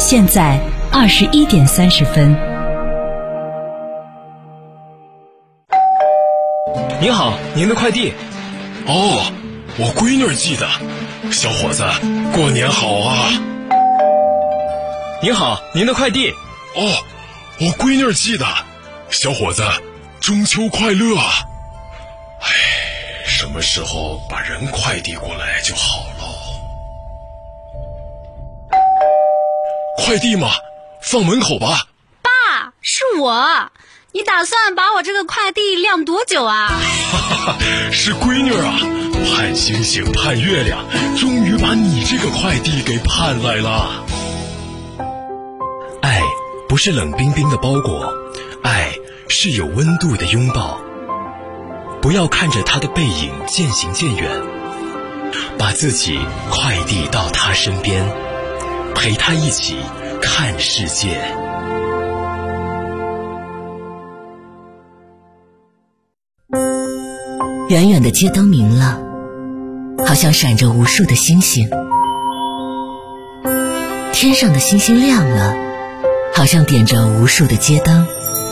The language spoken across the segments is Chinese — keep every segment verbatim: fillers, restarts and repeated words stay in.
现在二十一点三十分。 您好，您的快递。 哦，我闺女寄的。小伙子，过年好啊！ 您好，您的快递。 哦，我闺女寄的。小伙子，中秋快乐啊！哎，什么时候把人快递过来就好喽？快递嘛，放门口吧。 爸，是我。你打算把我这个快递晾多久啊？ 哈哈，是闺女啊，盼星星盼月亮，终于把你这个快递给盼来了。 爱不是冷冰冰的包裹，爱是有温度的拥抱。不要看着他的背影渐行渐远，把自己快递到他身边，陪他一起看世界。 远远的街灯明了，好像闪着无数的星星。天上的星星亮了，好像点着无数的街灯。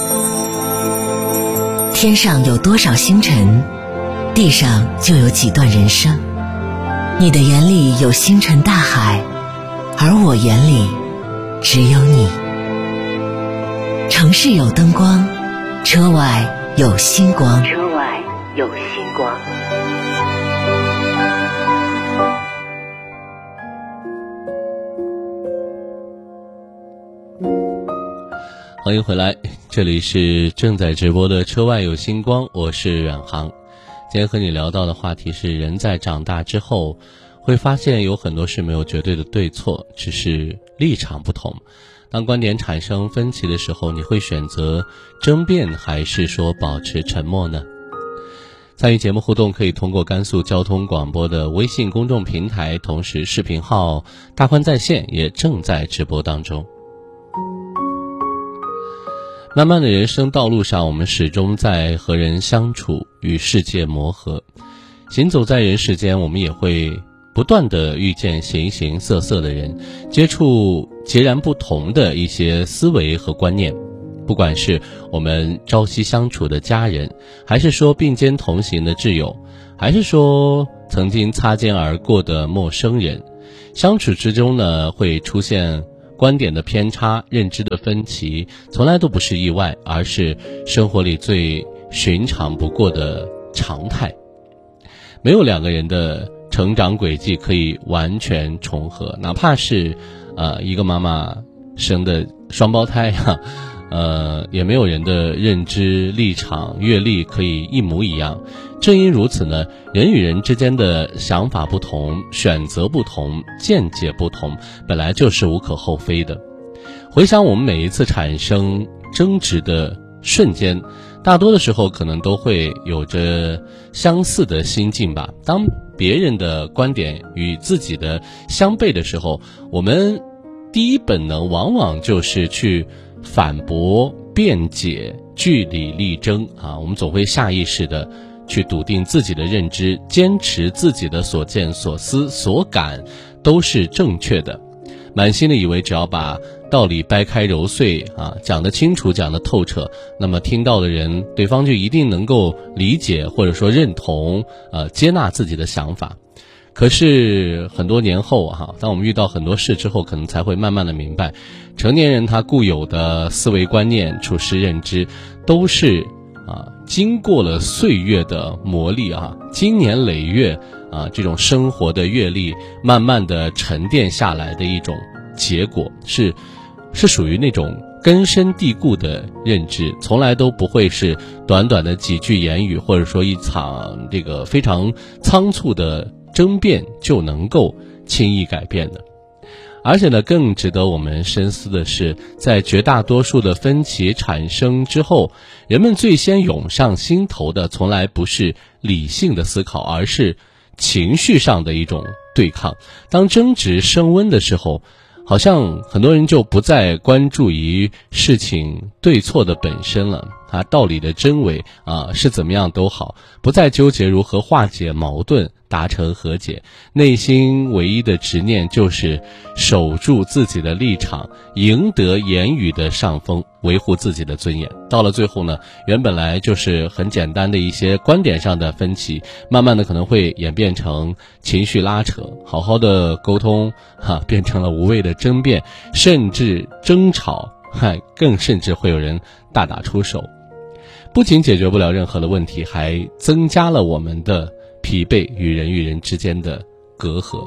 天上有多少星辰，地上就有几段人生。你的眼里有星辰大海，而我眼里只有你。城市有灯光，车外有星光。 车外有星光。 欢迎回来，这里是正在直播的车外有星光，我是远航。今天和你聊到的话题是，人在长大之后会发现有很多事没有绝对的对错，只是立场不同。当观点产生分歧的时候，你会选择争辩还是说保持沉默呢？参与节目互动可以通过甘肃交通广播的微信公众平台，同时视频号大宽在线也正在直播当中。漫漫的人生道路上，我们始终在和人相处，与世界磨合。行走在人世间，我们也会不断地遇见形形色色的人，接触截然不同的一些思维和观念。不管是我们朝夕相处的家人，还是说并肩同行的挚友，还是说曾经擦肩而过的陌生人，相处之中呢，会出现观点的偏差，认知的分歧，从来都不是意外，而是生活里最寻常不过的常态。没有两个人的成长轨迹可以完全重合，哪怕是呃一个妈妈生的双胞胎哈、啊，呃也没有人的认知、立场、阅历可以一模一样。正因如此呢，人与人之间的想法不同，选择不同，见解不同，本来就是无可厚非的。回想我们每一次产生争执的瞬间，大多的时候可能都会有着相似的心境吧。当别人的观点与自己的相悖的时候，我们第一本能往往就是去反驳、辩解、据理力争啊，我们总会下意识的去笃定自己的认知，坚持自己的所见所思所感都是正确的，满心的以为只要把道理掰开揉碎啊，讲得清楚，讲得透彻，那么听到的人对方就一定能够理解或者说认同呃接纳自己的想法。可是很多年后哈，当我们遇到很多事之后，可能才会慢慢的明白，成年人他固有的思维观念、处事认知都是啊经过了岁月的磨砺啊，经年累月啊这种生活的阅历慢慢的沉淀下来的一种结果，是是属于那种根深蒂固的认知，从来都不会是短短的几句言语，或者说一场这个非常仓促的争辩就能够轻易改变的。而且呢，更值得我们深思的是，在绝大多数的分歧产生之后，人们最先涌上心头的从来不是理性的思考，而是情绪上的一种对抗。当争执升温的时候，好像很多人就不再关注于事情对错的本身了啊，道理的真伪啊是怎么样都好，不再纠结如何化解矛盾， 达成和解，内心唯一的执念就是守住自己的立场，赢得言语的上风，维护自己的尊严。到了最后呢，原本来就是很简单的一些观点上的分歧，慢慢的可能会演变成情绪拉扯，好好的沟通哈，变成了无谓的争辩，甚至争吵，还更甚至会有人大打出手。不仅解决不了任何的问题，还增加了我们的疲惫与人与人之间的隔阂。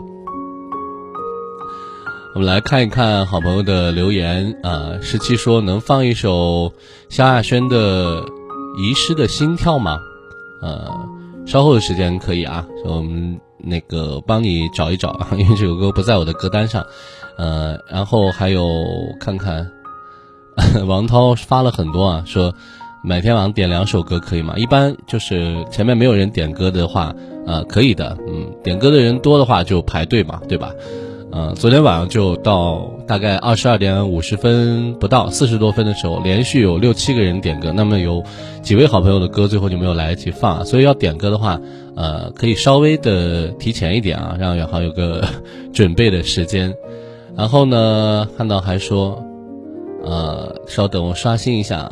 我们来看一看好朋友的留言啊，十七说能放一首萧亚轩的《遗失的心跳》吗？呃，稍后的时间可以啊，我们那个帮你找一找啊，因为这首歌不在我的歌单上。呃，然后还有看看王涛发了很多啊，说每天晚上点两首歌可以吗？一般就是前面没有人点歌的话，呃，可以的，嗯，点歌的人多的话就排队嘛，对吧？呃，昨天晚上就到大概二十二点五十分不到四十多分的时候，连续有六七个人点歌，那么有几位好朋友的歌最后就没有来得及放啊，所以要点歌的话，呃，可以稍微的提前一点啊，让远航有个准备的时间。然后呢，看到还说，呃，稍等我刷新一下。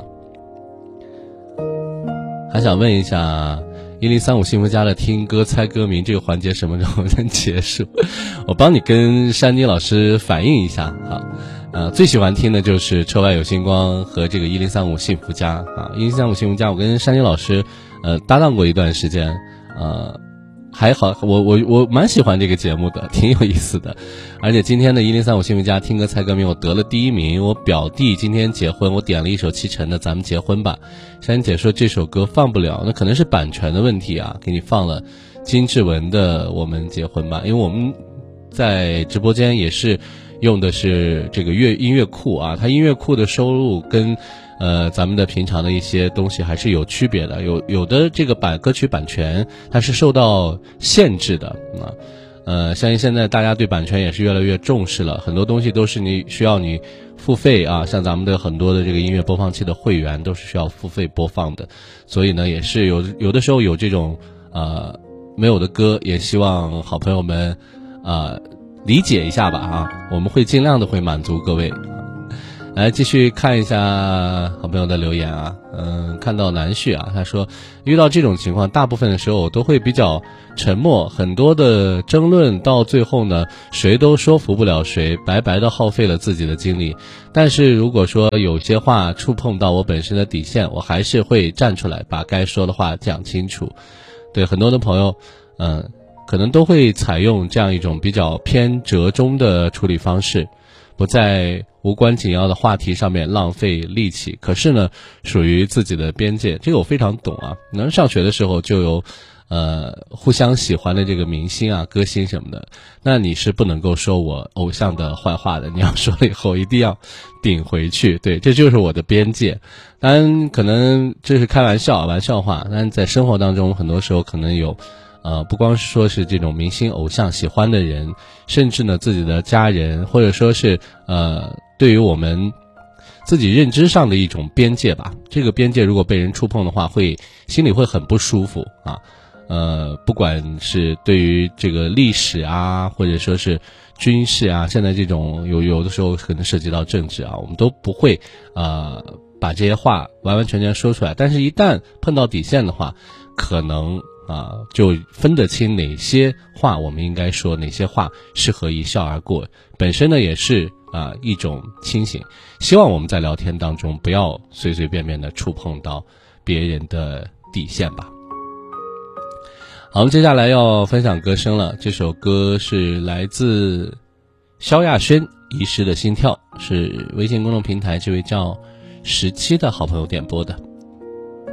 还想问一下一零三五幸福家的听歌猜歌名这个环节什么时候能结束？我帮你跟珊妮老师反映一下好，呃，最喜欢听的就是车外有星光和这个一零三五幸福家啊，一零三五幸福家我跟珊妮老师呃搭档过一段时间，呃还好，我我我蛮喜欢这个节目的，挺有意思的。而且今天的一零三五幸福家听歌猜歌名我得了第一名，我表弟今天结婚，我点了一首齐晨的咱们结婚吧。珊姐说这首歌放不了，那可能是版权的问题啊，给你放了金志文的我们结婚吧，因为我们在直播间也是用的是这个乐音乐库啊，它音乐库的收入跟呃，咱们的平常的一些东西还是有区别的，有有的这个版歌曲版权它是受到限制的啊，呃，相信现在大家对版权也是越来越重视了，很多东西都是你需要你付费啊，像咱们的很多的这个音乐播放器的会员都是需要付费播放的，所以呢，也是有有的时候有这种呃没有的歌，也希望好朋友们呃理解一下吧啊，我们会尽量的会满足各位。来继续看一下好朋友的留言啊，嗯，看到南旭啊，他说遇到这种情况，大部分的时候我都会比较沉默，很多的争论到最后呢，谁都说服不了谁，白白的耗费了自己的精力。但是如果说有些话触碰到我本身的底线，我还是会站出来把该说的话讲清楚。对很多的朋友，嗯，可能都会采用这样一种比较偏折中的处理方式，不在无关紧要的话题上面浪费力气，可是呢属于自己的边界，这个我非常懂啊。能上学的时候就有呃互相喜欢的这个明星啊歌星什么的，那你是不能够说我偶像的坏话的，你要说了以后一定要顶回去，对，这就是我的边界。当然可能这是开玩笑玩笑话，但在生活当中很多时候可能有呃，不光是说是这种明星偶像喜欢的人，甚至呢自己的家人，或者说是呃对于我们自己认知上的一种边界吧。这个边界如果被人触碰的话，会心里会很不舒服啊。呃，不管是对于这个历史啊，或者说是军事啊，现在这种有有的时候可能涉及到政治啊，我们都不会呃把这些话完完全全说出来。但是一旦碰到底线的话，可能啊，就分得清哪些话我们应该说，哪些话适合一笑而过。本身呢也是啊一种清醒。希望我们在聊天当中不要随随便便的触碰到别人的底线吧。好，我们接下来要分享歌声了。这首歌是来自萧亚轩《遗失的心跳》，是微信公众平台这位叫十七的好朋友点播的。